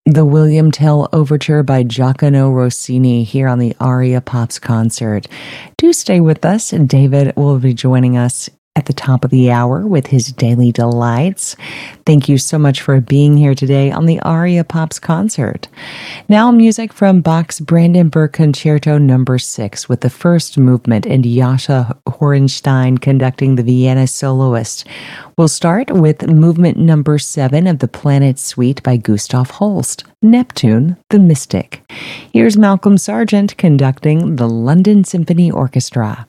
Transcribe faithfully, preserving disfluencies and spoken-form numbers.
The William Tell Overture by Giacomo Rossini here on the Aria Pops concert. Do stay with us, and David will be joining us at the top of the hour with his Daily Delights. Thank you so much for being here today on the Aria Pops concert. Now music from Bach's Brandenburg Concerto number six with the first movement and Jascha Horenstein conducting the Vienna soloist. We'll start with movement number seven of the Planet Suite by Gustav Holst, Neptune the Mystic. Here's Malcolm Sargent conducting the London Symphony Orchestra.